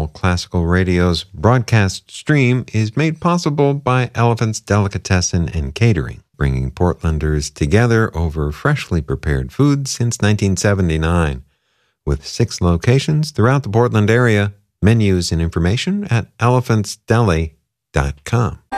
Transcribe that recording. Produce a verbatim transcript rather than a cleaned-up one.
Classical Radio's broadcast stream is made possible by Elephant's Delicatessen and Catering, bringing Portlanders together over freshly prepared food since nineteen seventy-nine. With six locations throughout the Portland area, menus and information at elephants deli dot com.